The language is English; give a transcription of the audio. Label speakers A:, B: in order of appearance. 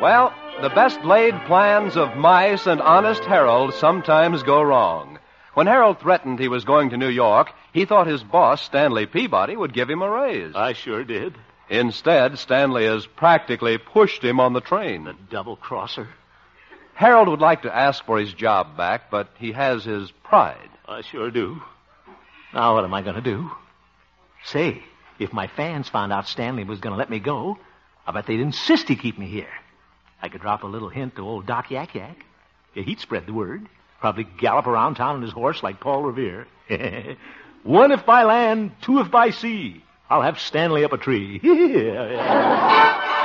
A: Well, the best laid plans of mice and honest Harold sometimes go wrong. When Harold threatened he was going to New York, he thought his boss, Stanley Peabody, would give him a raise.
B: I sure did.
A: Instead, Stanley has practically pushed him on the train.
B: The double-crosser.
A: Harold would like to ask for his job back, but he has his pride.
B: I sure do. Now what am I going to do? Say, if my fans found out Stanley was going to let me go, I bet they'd insist he keep me here. I could drop a little hint to old Doc Yak Yak. Yeah, he'd spread the word. Probably gallop around town on his horse like Paul Revere. 1 if by land, 2 if by sea. I'll have Stanley up a tree.